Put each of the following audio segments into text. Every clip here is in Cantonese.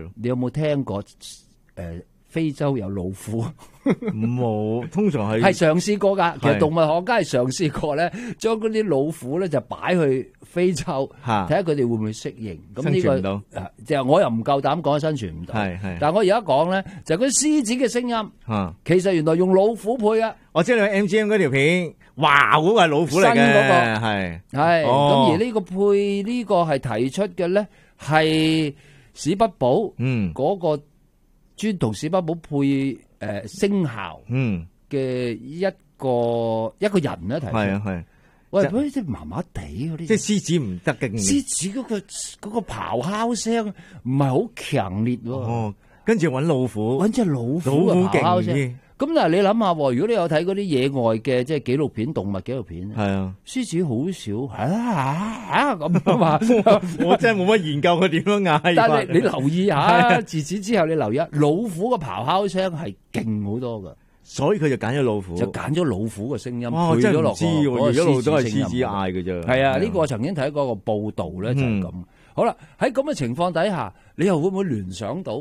咯。 你有冇聽過非洲有老虎？ 冇，通常係嘗試過㗎。其實動物學家係嘗試過咧，將嗰啲老虎咧就擺去非洲，睇下佢哋會唔會適應。咁呢個生存唔到， 就我又唔夠膽講生存唔到。 係。 但係我而家講咧，就係嗰啲獅子嘅聲音，其實原來用老虎配啊。 我知道 MGM 嗰條片，哇，嗰個係老虎嚟嘅， 新嗰個係。 咁而呢個配呢個係提出嘅咧，係史匹堡嗰個專同史匹堡配聲效嘅一個人咧提出。 係。 喂，嗰啲麻麻地嗰啲， 即係獅子唔得嘅。 獅子嗰個咆哮聲唔係好強烈喎。 跟住揾老虎， 揾隻老虎嘅咆哮聲。咁嗱，你諗下，如果你有睇嗰啲野外嘅即係紀錄片、動物紀錄片， 係啊， 獅子好少咁啊嘛。 我真係冇乜研究佢點樣嗌。 但係你留意下，自此之後你留意下，老虎嘅咆哮聲係勁好多噶。 所以佢就揀咗老虎， 就揀咗老虎嘅聲音，配咗落個一路都係獅子嗌嘅啫。 係啊，呢個我曾經睇過個報道咧，就係咁。好啦，喺咁嘅情況底下，你又會唔會聯想到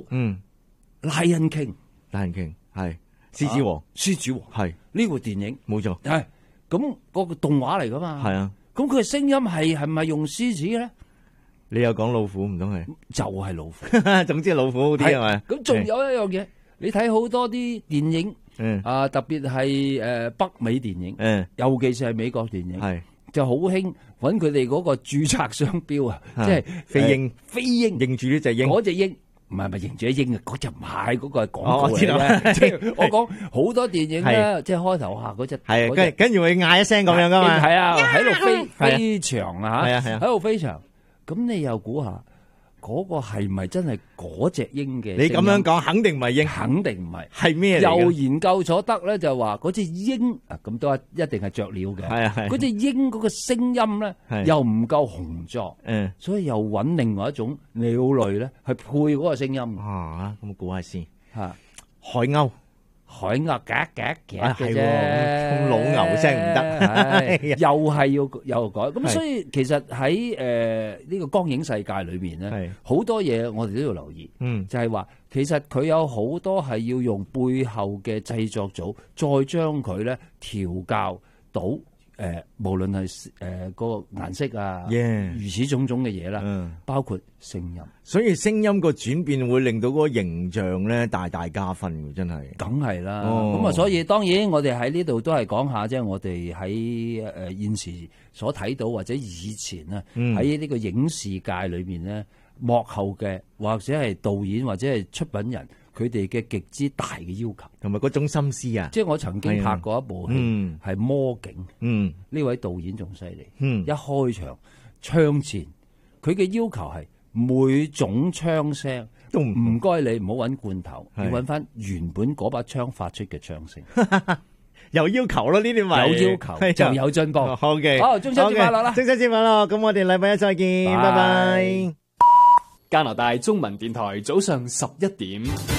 Lion King 係獅子王， 獅子王係呢部電影冇錯。 係咁個動畫嚟噶嘛？係啊。咁佢嘅聲音係咪用獅子嘅咧？ 你又講老虎唔通係？ 就係老虎。 總之老虎好啲係咪？ 咁仲有一樣嘢，你睇好多啲電影。特別係北美電影，尤其是係美國電影，就好興揾佢哋嗰個註冊商標啊，即係飛鷹， 認住呢隻鷹， 嗰隻鷹唔係認住隻鷹啊，嗰隻唔係嗰個係廣告嚟嘅。即係我講好多電影咧，即係開頭下嗰隻係跟住佢嗌一聲咁樣噶嘛， 係啊，喺度飛翔啊嚇，喺度飛翔，咁你又估下？嗰個係咪真係嗰隻鷹嘅？ 你咁樣講，肯定唔係鷹， 肯定唔係。 係咩嚟嘅？ 又研究咗得咧，就話嗰隻鷹啊，咁都一定係雀鳥嘅。係嗰隻鷹嗰個聲音咧，又唔夠雄壯，所以又揾另外一種鳥類咧，去配嗰個聲音。 咁我估下先嚇， 海鷗。 海鷗夾嘅啫， 咁老牛聲唔得， 又係又改。咁所以其實喺呢個光影世界裏面咧，好多嘢我哋都要留意。就係話其實佢有好多係要用背後嘅製作組，再將佢咧調校到無論係個顏色啊，如此種種嘅嘢啦，包括聲音。 所以聲音個轉變會令到嗰個形象咧大大加分嘅，真係。 梗係啦，咁啊，所以當然我哋喺呢度都係講下，即係我哋喺現時所睇到或者以前啊，喺呢個影視界裏面咧，幕後嘅或者係導演或者係出品人，佢哋嘅極之大嘅要求， 同埋嗰種心思啊！ 即係我曾經拍過一部戲，係魔警。呢位導演仲犀利。一開場槍前，佢嘅要求係每種槍聲都唔該你唔好揾罐頭，要揾翻原本嗰把槍發出嘅槍聲。 有要求咯，呢啲咪有要求，就有進步。 好嘅， 好，中秋節快樂啦！ 中秋節快樂！咁我哋禮拜一再見，拜拜。 加拿大中文電台早上11點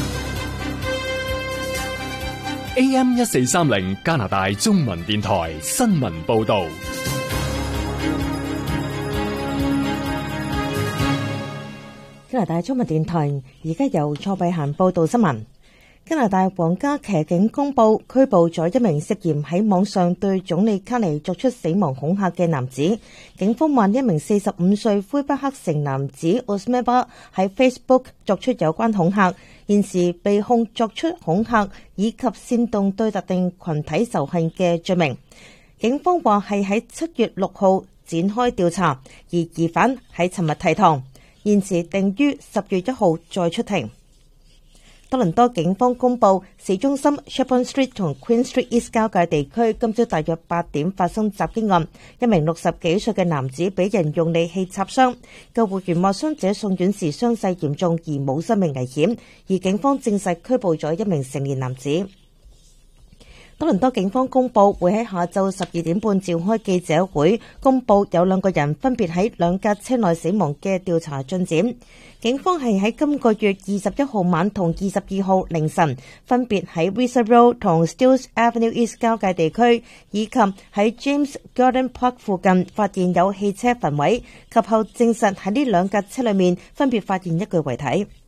AM 1430加拿大中文電台新聞報道。 加拿大中文電台而家由蔡碧嫻報道新聞。加拿大皇家騎警公布拘捕咗一名涉嫌喺網上對總理卡尼作出死亡恐嚇嘅男子。警方話一名45歲魁北克城男子 Osmeba 喺 Facebook 作出有關恐嚇，現時被控作出恐嚇以及煽動對特定群體仇恨嘅罪名。警方話係喺7月6號展開調查，而疑犯喺尋日提堂，現時定於10月1號再出庭。多倫多警方公布，市中心 Chapman Street 同 Queen Street East 交界地區今朝大約8點發生襲擊案，一名60幾歲嘅男子俾人用利器插傷，救護員話傷者送院時傷勢嚴重而冇生命危險，而警方證實拘捕咗一名成年男子。多倫多警方公布會喺下晝12點半召開記者會，公布有2個人分別喺2架車內死亡嘅調查進展。警方係喺今個月21號晚同22號凌晨，分別喺 Weiser Road 同 Steeles Avenue East 交界地區，以及喺 James Garden Park 附近發現有汽車焚毀，及後證實喺呢2架車裏面分別發現一具遺體。